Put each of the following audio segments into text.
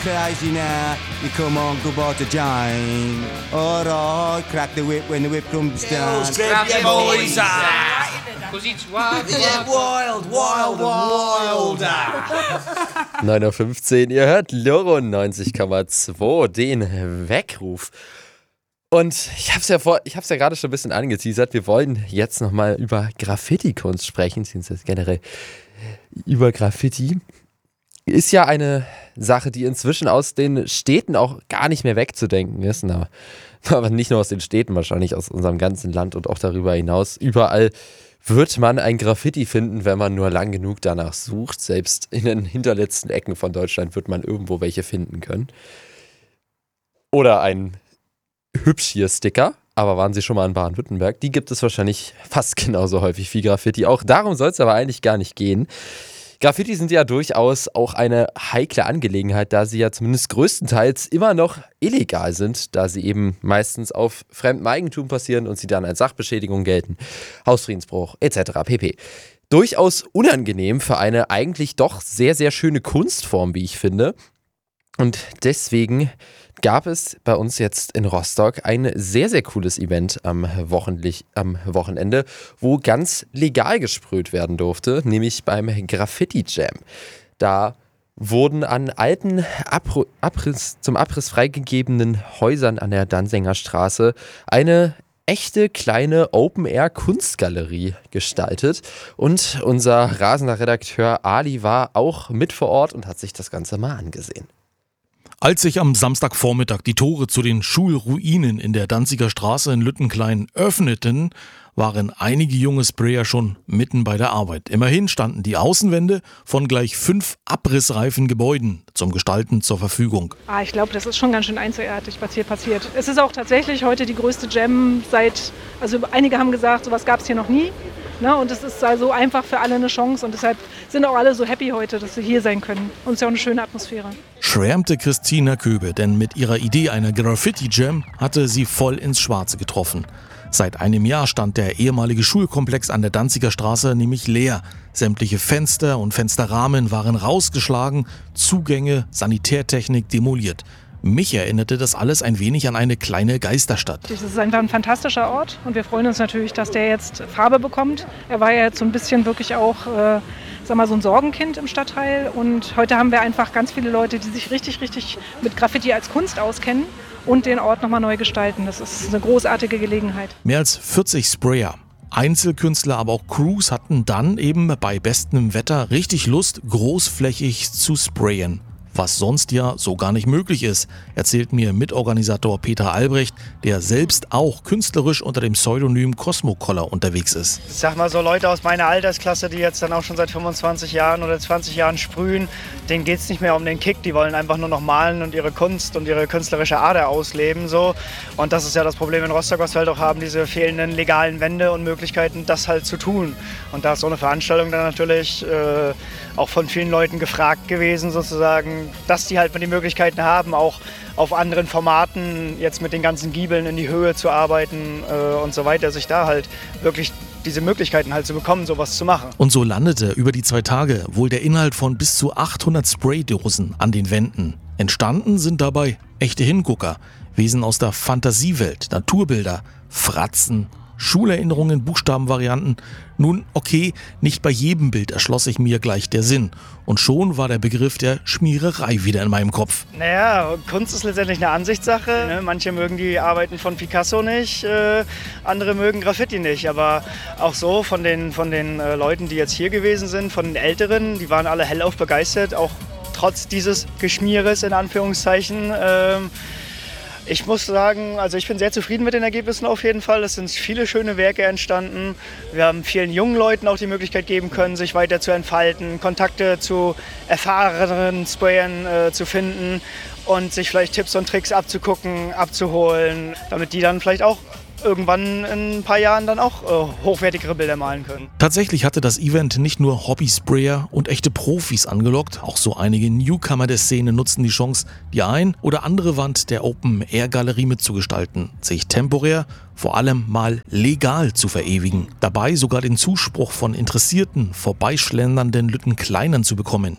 crazy now. You come on, go about the joint. Alright, crack the whip when the whip comes down. Così wilder. 9:15 Uhr, ihr hört Loro 90,2, den Weckruf. Und ich hab's ja gerade schon ein bisschen angeteasert, wir wollen jetzt nochmal über Graffiti-Kunst sprechen, beziehungsweise generell über Graffiti. Ist ja eine Sache, die inzwischen aus den Städten auch gar nicht mehr wegzudenken ist. Aber nicht nur aus den Städten, wahrscheinlich aus unserem ganzen Land und auch darüber hinaus. Überall wird man ein Graffiti finden, wenn man nur lang genug danach sucht. Selbst in den hinterletzten Ecken von Deutschland wird man irgendwo welche finden können. Oder ein Hübsch-Hier-Sticker. Aber waren Sie schon mal in Baden-Württemberg? Die gibt es wahrscheinlich fast genauso häufig wie Graffiti. Auch darum soll es aber eigentlich gar nicht gehen. Graffiti sind ja durchaus auch eine heikle Angelegenheit, da sie ja zumindest größtenteils immer noch illegal sind, da sie eben meistens auf fremdem Eigentum passieren und sie dann als Sachbeschädigung gelten, Hausfriedensbruch etc. pp. Durchaus unangenehm für eine eigentlich doch sehr, sehr schöne Kunstform, wie ich finde. Und deswegen gab es bei uns jetzt in Rostock ein sehr, sehr cooles Event am Wochenende, wo ganz legal gesprüht werden durfte, nämlich beim Graffiti Jam. Da wurden an alten zum Abriss freigegebenen Häusern an der Danziger Straße eine echte kleine Open-Air-Kunstgalerie gestaltet. Und unser rasender Redakteur Ali war auch mit vor Ort und hat sich das Ganze mal angesehen. Als sich am Samstagvormittag die Tore zu den Schulruinen in der Danziger Straße in Lüttenklein öffneten, waren einige junge Sprayer schon mitten bei der Arbeit. Immerhin standen die Außenwände von gleich 5 abrissreifen Gebäuden zum Gestalten zur Verfügung. Ich glaube, das ist schon ganz schön einzigartig, was hier passiert. Es ist auch tatsächlich heute die größte Jam also einige haben gesagt, sowas gab es hier noch nie. Ne, und es ist also einfach für alle eine Chance und deshalb sind auch alle so happy heute, dass sie hier sein können. Und es ist ja auch eine schöne Atmosphäre. Schwärmte Christina Köbe, denn mit ihrer Idee einer Graffiti-Jam hatte sie voll ins Schwarze getroffen. Seit einem Jahr stand der ehemalige Schulkomplex an der Danziger Straße nämlich leer. Sämtliche Fenster und Fensterrahmen waren rausgeschlagen, Zugänge, Sanitärtechnik demoliert. Mich erinnerte das alles ein wenig an eine kleine Geisterstadt. Das ist einfach ein fantastischer Ort und wir freuen uns natürlich, dass der jetzt Farbe bekommt. Er war ja jetzt so ein bisschen wirklich auch so ein Sorgenkind im Stadtteil und heute haben wir einfach ganz viele Leute, die sich richtig, richtig mit Graffiti als Kunst auskennen und den Ort nochmal neu gestalten. Das ist eine großartige Gelegenheit. Mehr als 40 Sprayer, Einzelkünstler, aber auch Crews hatten dann eben bei bestem Wetter richtig Lust, großflächig zu sprayen. Was sonst ja so gar nicht möglich ist, erzählt mir Mitorganisator Peter Albrecht, der selbst auch künstlerisch unter dem Pseudonym Cosmocolor unterwegs ist. Ich sag mal so, Leute aus meiner Altersklasse, die jetzt dann auch schon seit 25 Jahren oder 20 Jahren sprühen, denen geht es nicht mehr um den Kick, die wollen einfach nur noch malen und ihre Kunst und ihre künstlerische Ader ausleben. So. Und das ist ja das Problem in Rostock, was wir halt auch haben, diese fehlenden legalen Wände und Möglichkeiten, das halt zu tun. Und da ist so eine Veranstaltung dann natürlich auch von vielen Leuten gefragt gewesen sozusagen, dass die halt die Möglichkeiten haben, auch auf anderen Formaten jetzt mit den ganzen Giebeln in die Höhe zu arbeiten und so weiter, sich da halt wirklich diese Möglichkeiten halt zu bekommen, sowas zu machen. Und so landete über die 2 Tage wohl der Inhalt von bis zu 800 Spraydosen an den Wänden. Entstanden sind dabei echte Hingucker, Wesen aus der Fantasiewelt, Naturbilder, Fratzen, Schulerinnerungen, Buchstabenvarianten. Nun, okay, nicht bei jedem Bild erschloss sich mir gleich der Sinn. Und schon war der Begriff der Schmiererei wieder in meinem Kopf. Naja, Kunst ist letztendlich eine Ansichtssache. Ne? Manche mögen die Arbeiten von Picasso nicht, andere mögen Graffiti nicht. Aber auch so von den Leuten, die jetzt hier gewesen sind, von den Älteren, die waren alle hellauf begeistert, auch trotz dieses Geschmieres in Anführungszeichen. Ich muss sagen, also ich bin sehr zufrieden mit den Ergebnissen auf jeden Fall. Es sind viele schöne Werke entstanden. Wir haben vielen jungen Leuten auch die Möglichkeit geben können, sich weiter zu entfalten, Kontakte zu erfahrenen Sprayern zu finden und sich vielleicht Tipps und Tricks abzugucken, abzuholen, damit die dann vielleicht auch irgendwann in ein paar Jahren dann auch hochwertigere Bilder malen können. Tatsächlich hatte das Event nicht nur Hobby-Sprayer und echte Profis angelockt, auch so einige Newcomer der Szene nutzten die Chance, die ein oder andere Wand der Open-Air-Galerie mitzugestalten, sich temporär, vor allem mal legal zu verewigen, dabei sogar den Zuspruch von interessierten, vorbeischlendernden Lüttenkleinern zu bekommen.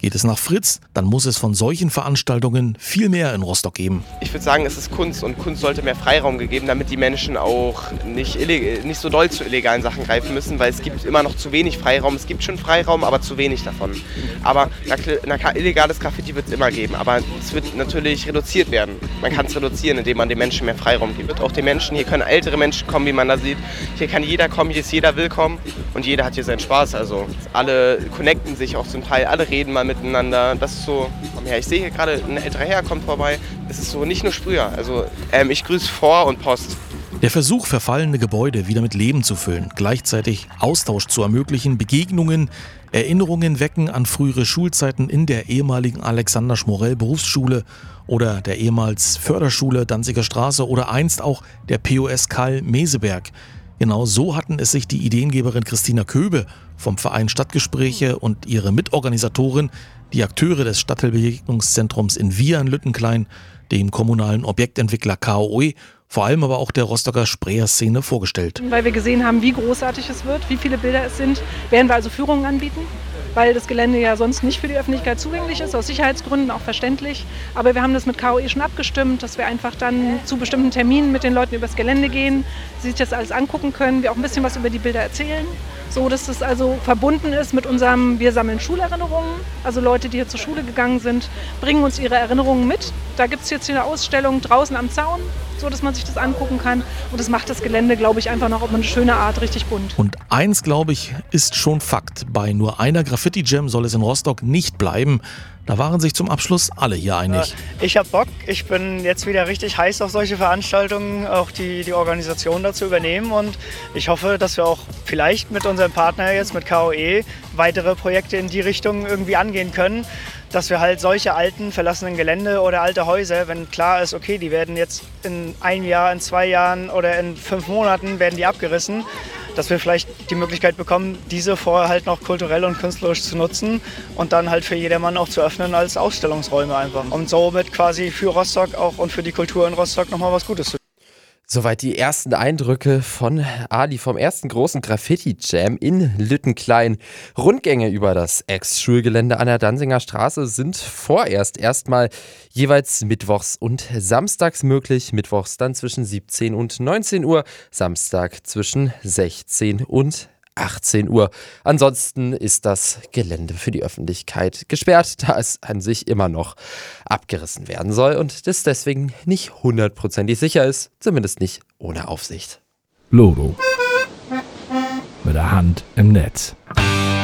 Geht es nach Fritz, dann muss es von solchen Veranstaltungen viel mehr in Rostock geben. Ich würde sagen, es ist Kunst und Kunst sollte mehr Freiraum gegeben, damit die Menschen auch nicht so doll zu illegalen Sachen greifen müssen, weil es gibt immer noch zu wenig Freiraum. Es gibt schon Freiraum, aber zu wenig davon. Aber illegales Graffiti wird es immer geben, aber es wird natürlich reduziert werden. Man kann es reduzieren, indem man den Menschen mehr Freiraum gibt. Auch den Menschen, hier können ältere Menschen kommen, wie man da sieht. Hier kann jeder kommen, hier ist jeder willkommen und jeder hat hier seinen Spaß. Also alle connecten sich auch zum Teil, alle reden mal miteinander. Das ist so, komm her, ich sehe hier gerade, ein älterer Herr kommt vorbei. Das ist so nicht nur Sprüher. Also ich grüße Vor- und Post. Der Versuch, verfallene Gebäude wieder mit Leben zu füllen, gleichzeitig Austausch zu ermöglichen, Begegnungen, Erinnerungen wecken an frühere Schulzeiten in der ehemaligen Alexander-Schmorell-Berufsschule oder der ehemals Förderschule Danziger Straße oder einst auch der POS Karl Meseberg. Genau so hatten es sich die Ideengeberin Christina Köbe vom Verein Stadtgespräche und ihre Mitorganisatorin, die Akteure des Stadtteilbegegnungszentrums in Vieren-Lüttenklein, dem kommunalen Objektentwickler KOE, vor allem aber auch der Rostocker Spreer-Szene vorgestellt. Weil wir gesehen haben, wie großartig es wird, wie viele Bilder es sind, werden wir also Führungen anbieten, weil das Gelände ja sonst nicht für die Öffentlichkeit zugänglich ist, aus Sicherheitsgründen auch verständlich. Aber wir haben das mit KOE schon abgestimmt, dass wir einfach dann zu bestimmten Terminen mit den Leuten übers Gelände gehen, sie sich das alles angucken können, wir auch ein bisschen was über die Bilder erzählen. So, dass das also verbunden ist mit unserem Wir sammeln Schulerinnerungen. Also Leute, die hier zur Schule gegangen sind, bringen uns ihre Erinnerungen mit. Da gibt es jetzt hier eine Ausstellung draußen am Zaun, so dass man sich das angucken kann. Und das macht das Gelände, glaube ich, einfach noch auf eine schöne Art richtig bunt. Und eins, glaube ich, ist schon Fakt. Bei nur einer Graffiti-Jam soll es in Rostock nicht bleiben. Da waren sich zum Abschluss alle hier einig. Ich habe Bock. Ich bin jetzt wieder richtig heiß auf solche Veranstaltungen, auch die Organisation dazu übernehmen. Und ich hoffe, dass wir auch vielleicht mit unserem Partner jetzt, mit KOE, weitere Projekte in die Richtung irgendwie angehen können. Dass wir halt solche alten, verlassenen Gelände oder alte Häuser, wenn klar ist, okay, die werden jetzt in 1 Jahr, in 2 Jahren oder in 5 Monaten werden die abgerissen, dass wir vielleicht die Möglichkeit bekommen, diese vorher halt noch kulturell und künstlerisch zu nutzen und dann halt für jedermann auch zu öffnen als Ausstellungsräume einfach. Und somit quasi für Rostock auch und für die Kultur in Rostock nochmal was Gutes zu tun. Soweit die ersten Eindrücke von Ali vom ersten großen Graffiti-Jam in Lüttenklein. Rundgänge über das Ex-Schulgelände an der Danziger Straße sind vorerst erstmal jeweils mittwochs und samstags möglich. Mittwochs dann zwischen 17 und 19 Uhr, Samstag zwischen 16 und 18 Uhr. Ansonsten ist das Gelände für die Öffentlichkeit gesperrt, da es an sich immer noch abgerissen werden soll und das deswegen nicht 100%ig sicher ist, zumindest nicht ohne Aufsicht. Lodo. Mit der Hand im Netz.